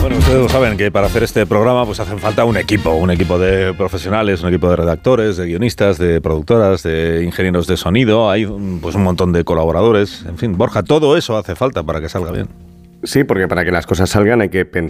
Bueno, ustedes lo saben que para hacer este programa pues hacen falta un equipo de profesionales, un equipo de redactores, de guionistas, de productoras, de ingenieros de sonido, hay pues un montón de colaboradores, en fin, Borja, todo eso hace falta para que salga bien. Sí, porque para que las cosas salgan hay que pensar